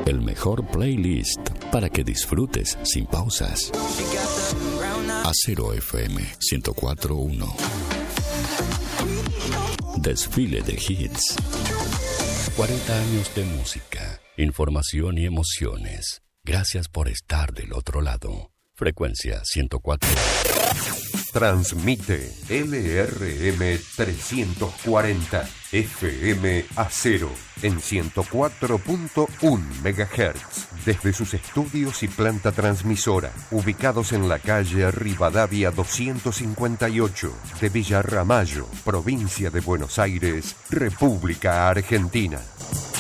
El mejor playlist para que disfrutes sin pausas. Acero FM 104.1. Desfile de hits. 40 años de música, información y emociones. Gracias por estar del otro lado. Frecuencia 104. Transmite LRM 340 FM Acero en 104.1 MHz desde sus estudios y planta transmisora ubicados en la calle Rivadavia 258 de Villa Ramallo, provincia de Buenos Aires, República Argentina.